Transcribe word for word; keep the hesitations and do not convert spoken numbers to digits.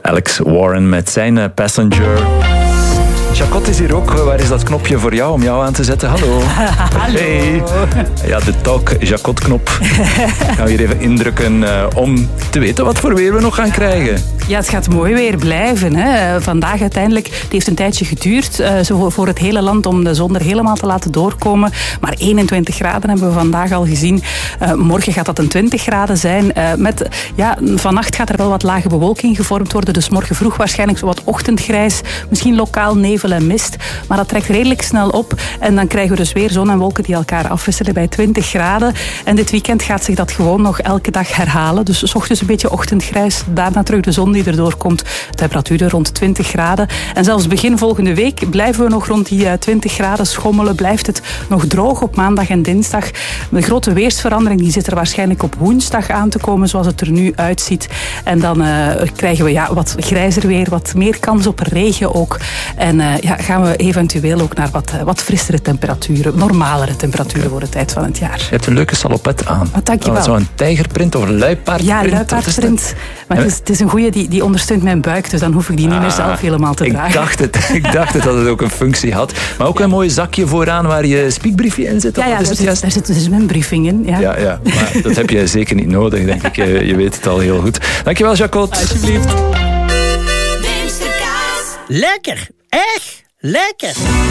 Alex Warren met zijn uh, Passenger. Jacot is hier ook. Waar is dat knopje voor jou om jou aan te zetten? Hallo. Hallo. Hey. Ja, de Talk Jacot-knop. Gaan we hier even indrukken uh, om te weten wat voor weer we nog gaan krijgen. Ja, het gaat mooi weer blijven. Hè. Vandaag uiteindelijk, het heeft een tijdje geduurd uh, zo voor het hele land om de zon er helemaal te laten doorkomen. Maar eenentwintig graden hebben we vandaag al gezien. Uh, morgen gaat dat een twintig graden zijn. Uh, met, ja, vannacht gaat er wel wat lage bewolking gevormd worden. Dus morgen vroeg waarschijnlijk zo wat ochtendgrijs. Misschien lokaal nevel en mist. Maar dat trekt redelijk snel op. En dan krijgen we dus weer zon en wolken die elkaar afwisselen bij twintig graden. En dit weekend gaat zich dat gewoon nog elke dag herhalen. Dus 's ochtends een beetje ochtendgrijs. Daarna terug de zon die erdoor komt. Temperaturen rond twintig graden. En zelfs begin volgende week blijven we nog rond die twintig graden schommelen. Blijft het nog droog op maandag en dinsdag. De grote weersverandering die zit er waarschijnlijk op woensdag aan te komen, zoals het er nu uitziet. En dan uh, krijgen we ja, wat grijzer weer, wat meer kans op regen ook. En uh, ja, gaan we eventueel ook naar wat, uh, wat frissere temperaturen, normalere temperaturen voor de tijd van het jaar. Je hebt een leuke salopet aan. Wat dank je wel. Zo'n tijgerprint of een luipaardprint. Ja, luipaardprint. Maar het is, het is een goeie die, die ondersteunt mijn buik, dus dan hoef ik die niet meer zelf helemaal te ik dragen. Dacht het, ik dacht het dat het ook een functie had. Maar ook een mooi zakje vooraan waar je speakbriefje in zit. Ja, ja, daar zit, daar zit dus mijn briefing in. Ja, ja, ja, maar dat heb je zeker niet nodig, denk ik. Je, je weet het al heel goed. Dankjewel, Jacot. Alsjeblieft. Lekker, echt lekker.